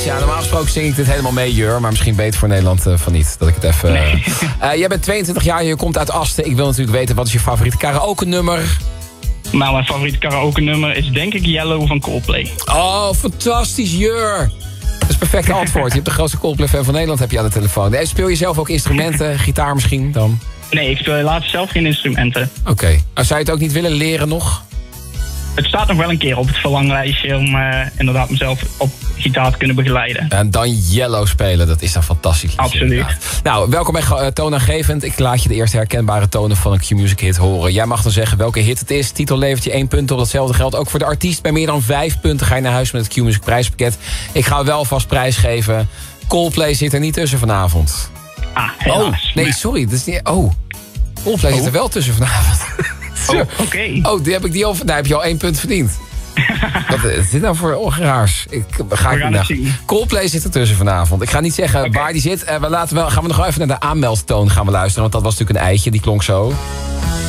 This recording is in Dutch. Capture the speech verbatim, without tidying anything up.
Ja, normaal gesproken zing ik dit helemaal mee, Jur. Maar misschien beter voor Nederland uh, van niet. Dat ik het even... Nee. Uh, jij bent tweeëntwintig jaar, je komt uit Asten. Ik wil natuurlijk weten, wat is je favoriete karaoke nummer? Nou, mijn favoriete karaoke nummer is denk ik Yellow van Coldplay. Oh, fantastisch, Jur. Dat is het perfecte antwoord. Je hebt de grootste Coldplay-fan van Nederland heb je aan de telefoon. Nee, speel je zelf ook instrumenten, gitaar misschien dan? Nee, ik speel helaas zelf geen instrumenten. Oké. Okay. Zou je het ook niet willen leren nog? Het staat nog wel een keer op het verlanglijstje om uh, inderdaad mezelf op gitaar te kunnen begeleiden. En dan Yellow spelen, dat is dan fantastisch. Liedje, absoluut. Inderdaad. Nou, welkom bij uh, Toonaangevend. Ik laat je de eerste herkenbare tonen van een Q-Music hit horen. Jij mag dan zeggen welke hit het is. Titel levert je één punt op. Datzelfde geldt ook voor de artiest. Bij meer dan vijf punten ga je naar huis met het Q-Music prijspakket. Ik ga wel vast prijs geven. Coldplay zit er niet tussen vanavond. Ah, helaas. Oh, nee, sorry. Dat is niet... Oh, Coldplay oh. zit er wel tussen vanavond. Oh, oké. Okay. Oh, die heb ik die over. Daar heb je al één punt verdiend. Wat is dit nou voor ongeraars? Ik, ga we ik gaan het zien. Coldplay zit er tussen vanavond. Ik ga niet zeggen okay. waar die zit. Uh, we laten wel, gaan we nog even naar de aanmeldtoon gaan we luisteren. Want dat was natuurlijk een eitje, die klonk zo.